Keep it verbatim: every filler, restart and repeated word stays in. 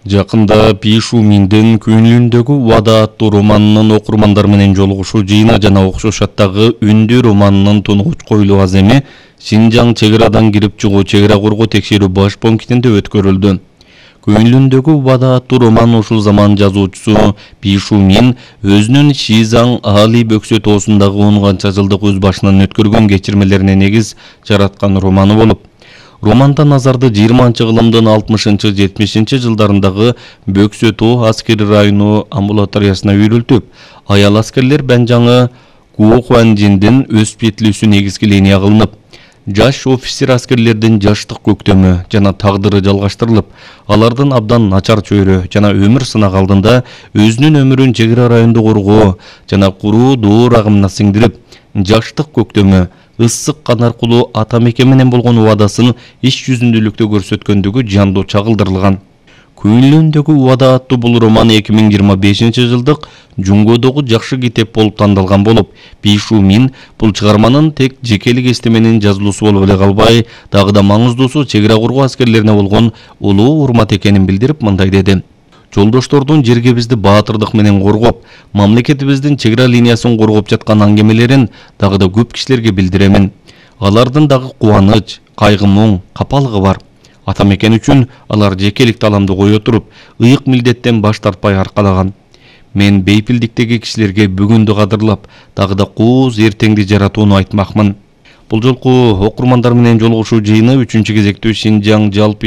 Жакында Пишу Миндин көңүлүндөгү убада аттуу романынын окурмандар менен жолугушуу жыйыны жана окшош аттагы Үндү романынын тунугуч коюлуу аземи Синжаң чек арадан кирип чыгуу чек ара коргоо текшерүү баш пунктинде өткөрүлдү. Көңүлүндөгү убада аттуу роман ушул заман жазуучусу Пишу Мин өзүнүн Шизаң Али бөксө тоосундагы он канча жылдык өз башынан өткөргөн кечирмелерине негиз жараткан романы болуп, романда назарды жыйырманчы кылымдын алтымышынчы жетимишинчи жылдарындагы Бөксө тоо аскери району амбулаториясына үйрүлтүп, аял аскерлер Бенжаңы Куохуанжиндин өз петлүүсү негизги линия кылынып, жаш офицер аскерлердин жаштык көктөмү жана тагдыры жалгаштырылып, алардын абдан начар чөйрө жана өмүр сынак алдында өзүнүн өмүрүн чек ара районунда коргоо жана куруу доор агымына сиңдирип, жаштык көктөмү, ысык кан аркылуу ата мекен менен болгон убадасын иш жүзүндүүлүктө көрсөткөндүгү жандуу чагылдырылган. Көңүлүндөгү убада аттуу бул роман эки миң жыйырма бешинчи жылдык Жунгодогу жакшы китеп болуп тандалган болуп, Пишу Мин бул чыгарманын тек жекелик эстеменин жазылуусу болуп эле калбай, дагы да маңыздуусу чек ара коргоо аскерлерине болгон улуу урмат экенин билдирип мындай деди: Жолдоштордун жергебизди баатырдык менен коргоп, мамлекетибиздин чек ара линиясын коргоп жаткан аңгемелерин дагы да көп кишилерге билдиремин. Алардын дагы кубаныч, кайгы муң, капалыгы бар. Ата мекен үчүн алар жекелик таламды кое туруп, ыйык милдеттен баш тартпай аркалаган. Мен бейпилдиктеги кишилерге бүгүндү кадырлап, дагы да кууз эртеңди жаратууну айтмакмын. Бул жолку окурмандар менен жолугушуу жыйыны үчүнчү кезектүү Синжаң жалпы